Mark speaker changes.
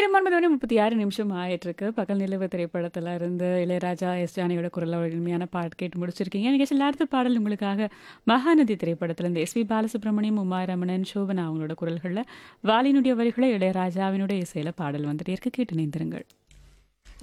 Speaker 1: நேரம் 9:36 ஆயிட்டிருக்கு. பகல் நிலவு திரைப்படத்துல இருந்து இளையராஜா, எஸ். ஜானகியோட குரல்ல ஒரு இனிமையான பாட்டு கேட்டு முடிச்சிருக்கீங்க. நிகழ்ச்சியில அடுத்த பாடல் உங்களுக்காக மகாநதி திரைப்படத்திலிருந்து எஸ்பி பாலசுப்ரமணியம், உமா ரமணன், சோபனா அவங்களோட குரல்கள்ல வாலியினுடைய வரிகளை இளையராஜாவினுடைய இசையில பாடல் வந்துட்டே இருக்கு. கேட்டு இணைந்திருங்கள்.